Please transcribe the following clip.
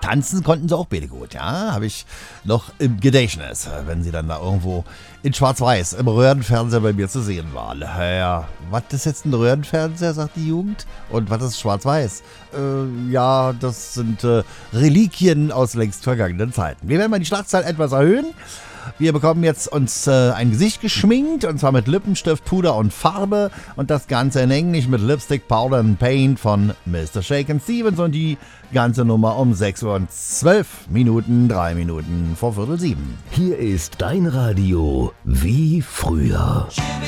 tanzen konnten sie auch beide gut, ja, habe ich noch im Gedächtnis, wenn sie dann da irgendwo in Schwarz-Weiß im Röhrenfernseher bei mir zu sehen waren. Ja, was ist jetzt ein Röhrenfernseher, sagt die Jugend? Und was ist Schwarz-Weiß? Ja, das sind Reliquien aus längst vergangenen Zeiten. Wir werden mal die Schlagzahl etwas erhöhen. Wir bekommen jetzt uns ein Gesicht geschminkt, und zwar mit Lippenstift, Puder und Farbe. Und das Ganze in Englisch mit Lipstick, Powder and Paint von Mr. Shakin' Stevens. Und die ganze Nummer um 6 Uhr und 12 Minuten, 3 Minuten vor 6:45. Hier ist dein Radio wie früher.